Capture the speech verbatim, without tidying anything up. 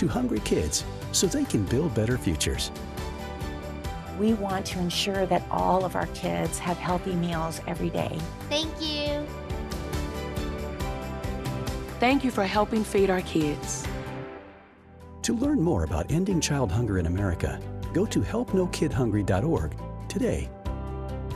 to hungry kids so they can build better futures. We want to ensure that all of our kids have healthy meals every day. Thank you. Thank you for helping feed our kids. To learn more about ending child hunger in America, go to help no kid hungry dot org today.